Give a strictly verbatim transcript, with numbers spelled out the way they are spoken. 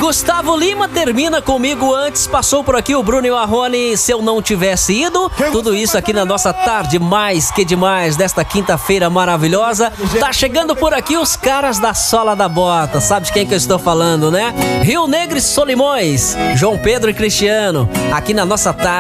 Gustavo Lima termina comigo antes. Passou por aqui o Bruno e o Marrone. Se eu não tivesse ido. Tudo isso aqui na nossa tarde mais que demais desta quinta-feira maravilhosa. Tá chegando por aqui os caras da Sola da Bota. Sabe de quem que eu estou falando, né? Rio Negro e Solimões, João Pedro e Cristiano. Aqui na nossa tarde.